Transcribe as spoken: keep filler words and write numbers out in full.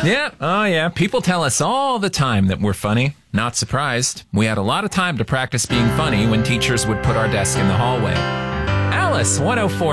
Yeah, oh yeah. People tell us all the time that we're funny. Not surprised. We had a lot of time to practice being funny when teachers would put our desk in the hallway. Alice, one oh four